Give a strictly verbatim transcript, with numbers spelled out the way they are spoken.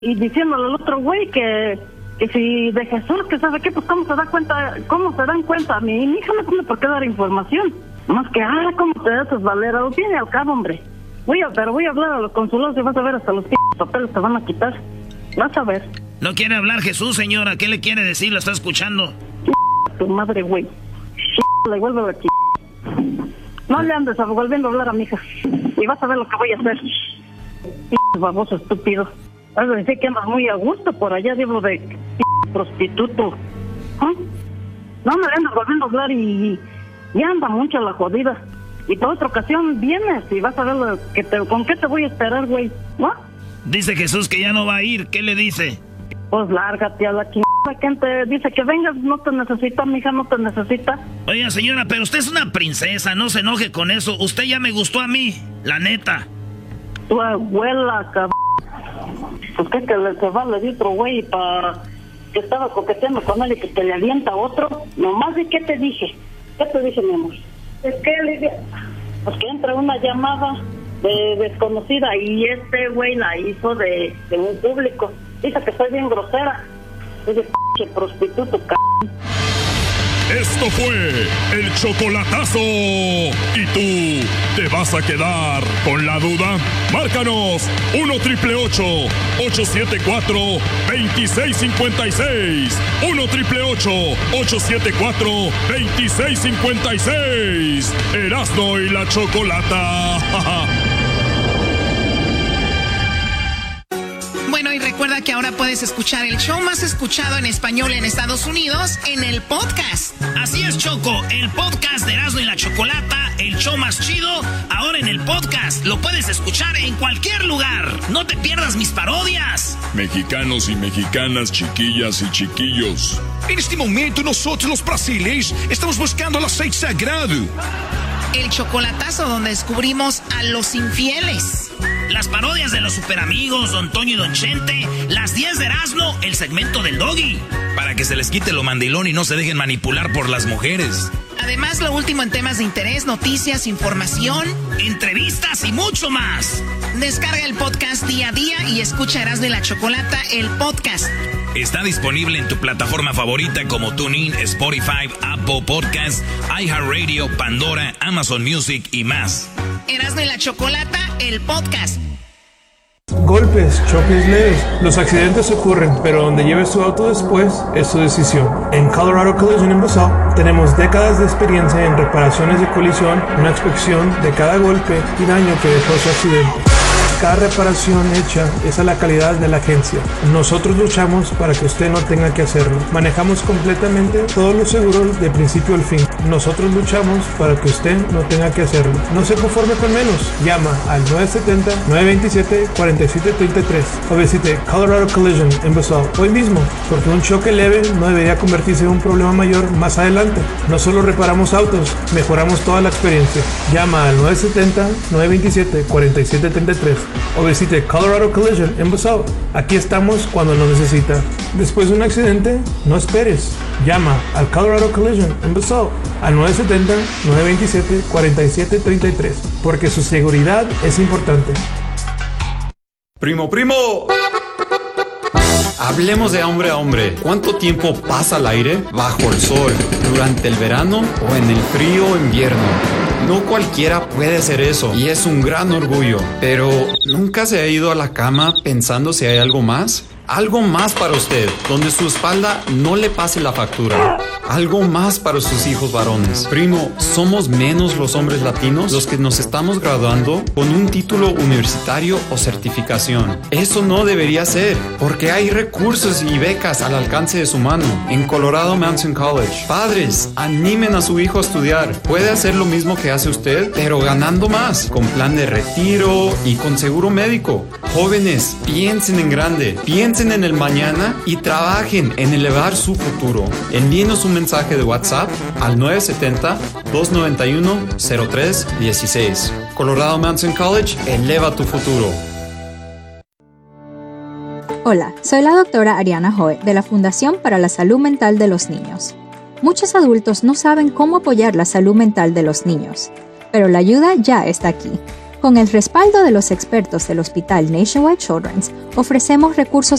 y diciéndole al otro güey que, que si de Jesús, que sabe qué, pues cómo se da cuenta, cómo se dan cuenta. Mi, mi hija no tiene por qué dar información. Más que, ah, cómo te das valera, lo tiene al cabo, hombre. Voy a, pero voy a hablar a los consulados y vas a ver hasta los p*** papeles te van a quitar. Vas a ver. No quiere hablar Jesús, señora. ¿Qué le quiere decir? ¿Lo está escuchando? Tu madre, güey. Le vuelve a ch... No le andes volviendo a hablar a mi hija. Y vas a ver lo que voy a hacer. P*** baboso estúpido. Vas a decir que andas muy a gusto por allá, diablo de p*** prostituto. ¿Ah? No me le andas volviendo a hablar y... Ya anda mucho la jodida. Y para otra ocasión vienes y vas a ver lo que te, con qué te voy a esperar, güey. ¿No? Dice Jesús que ya no va a ir. ¿Qué le dice? Pues lárgate a la chingada. ¿Quién te dice que vengas? No te necesita, mija, no te necesita. Oiga, señora, pero usted es una princesa. No se enoje con eso. Usted ya me gustó a mí, la neta. Tu abuela, cabrón. Pues qué que le, se va le di otro güey para que estaba coqueteando con él y que te le alienta a otro. Nomás de qué te dije. ¿Qué te dije, mi amor? Es que le dije, pues que entra una llamada de desconocida y este güey la hizo de, de un público. Dice que soy bien grosera. Dice, p*** prostituto, c***. Esto fue el chocolatazo. ¿Y tú te vas a quedar con la duda? Márcanos uno triple ocho, ocho siete cuatro, dos seis cinco seis. uno triple ocho, ocho siete cuatro, dos seis cinco seis. Erasmo y la Chocolata. Bueno, y recuerda que ahora puedes escuchar el show más escuchado en español en Estados Unidos en el podcast. Así es, Choco, el podcast de Erasmo y la Chocolata, el show más chido, ahora en el podcast. Lo puedes escuchar en cualquier lugar. No te pierdas mis parodias. Mexicanos y mexicanas, chiquillas y chiquillos. En este momento nosotros los brasileños estamos buscando el aceite sagrado. El chocolatazo donde descubrimos a los infieles. Las parodias de los superamigos, Don Toño y Don Chente. Las diez de Erasmo, el segmento del Doggy. Para que se les quite lo mandilón y no se dejen manipular por las mujeres. Además, lo último en temas de interés, noticias, información, entrevistas y mucho más. Descarga el podcast día a día y escucha Erasmo y la Chocolata, el podcast. Está disponible en tu plataforma favorita como TuneIn, Spotify, Apple Podcasts, iHeartRadio, Pandora, Amazon Music y más. Erasmo y la Chocolata, el podcast. Golpes, choques leves. Los accidentes ocurren, pero donde lleves tu auto después es tu decisión. En Colorado Collision in Basalt tenemos décadas de experiencia en reparaciones de colisión, una inspección de cada golpe y daño que dejó su accidente. Cada reparación hecha es a la calidad de la agencia. Nosotros luchamos para que usted no tenga que hacerlo. Manejamos completamente todos los seguros de principio al fin. Nosotros luchamos para que usted no tenga que hacerlo. No se conforme con menos. Llama al nueve siete cero, nueve dos siete, cuatro siete tres tres o visite Colorado Collision en Basalt hoy mismo, porque un choque leve no debería convertirse en un problema mayor más adelante. No solo reparamos autos, mejoramos toda la experiencia. Llama al nueve siete cero, nueve dos siete, cuatro siete tres tres o visite Colorado Collision en Basalt. Aquí estamos cuando lo necesita. Después de un accidente, no esperes. Llama al Colorado Collision en Basalt al nueve siete cero, nueve dos siete, cuatro siete tres tres porque su seguridad es importante. Primo, primo. Hablemos de hombre a hombre. ¿Cuánto tiempo pasa al aire bajo el sol? ¿Durante el verano o en el frío invierno? No cualquiera puede hacer eso y es un gran orgullo. Pero ¿nunca se ha ido a la cama pensando si hay algo más? Algo más para usted, donde su espalda no le pase la factura. Algo más para sus hijos varones. Primo, somos menos los hombres latinos los que nos estamos graduando con un título universitario o certificación. Eso no debería ser, porque hay recursos y becas al alcance de su mano en Colorado Mountain College. Padres, animen a su hijo a estudiar. Puede hacer lo mismo que hace usted, pero ganando más, con plan de retiro y con seguro médico. Jóvenes, piensen en grande, piensen en el mañana y trabajen en elevar su futuro. Envíenos un mensaje de WhatsApp al nueve siete cero, dos nueve uno, cero tres uno seis. Colorado Mountain College, eleva tu futuro. Hola, soy la doctora Ariana Hoy de la Fundación para la Salud Mental de los Niños. Muchos adultos no saben cómo apoyar la salud mental de los niños, pero la ayuda ya está aquí. Con el respaldo de los expertos del Hospital Nationwide Children's, ofrecemos recursos